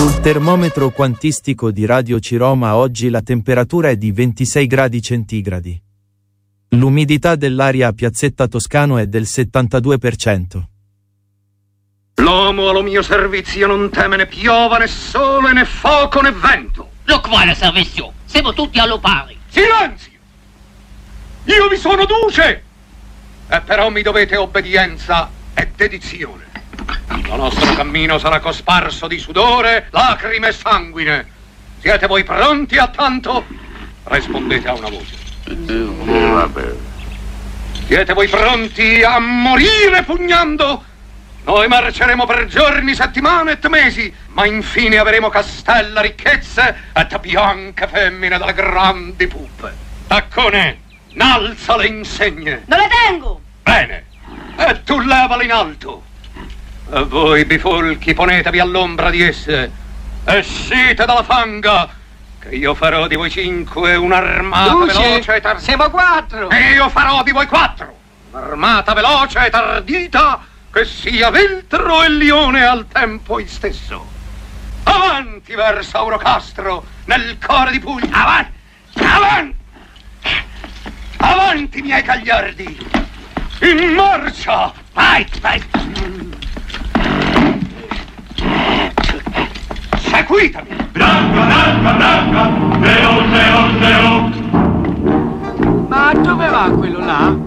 Sul termometro quantistico di Radio Ciroma oggi la temperatura è di 26 gradi centigradi. L'umidità dell'aria a Piazzetta Toscano è del 72%. L'uomo allo mio servizio non teme né piova né sole né fuoco né vento. Lo quale servizio? Siamo tutti allo pari. Silenzio! Io vi sono duce! E però mi dovete obbedienza e dedizione. Lo nostro cammino sarà cosparso di sudore, lacrime e sanguine. Siete voi pronti a tanto? Rispondete a una voce. Vabbè. Siete voi pronti a morire pugnando? Noi marceremo per giorni, settimane e mesi, ma infine avremo castella, ricchezze e bianche femmine dalle grandi puppe. Taccone, innalza le insegne. Non le tengo! Bene, e tu levale in alto. E voi bifolchi ponetevi all'ombra di esse. Escite dalla fanga, che io farò di voi 5 un'armata veloce e tardita. Siamo 4! E io farò di voi 4 un'armata veloce e tardita, che sia veltro e lione al tempo istesso. Avanti verso Aurocastro, nel core di Puglia. Avanti! Avanti! Avanti, miei gagliardi! In marcia! Vai, vai! Seguitemi! Branca, branca, branca, leo, leo, leo. Ma dove va quello là?